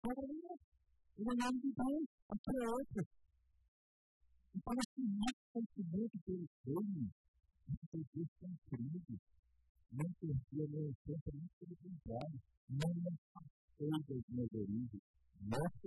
O nome de Deus, aqui é outro. Então, esse nosso sentimento pelo reino, esse sentimento tão querido, não perdia nem o tempo, nem pelo contrário, não afastou das minhas origens. Nosso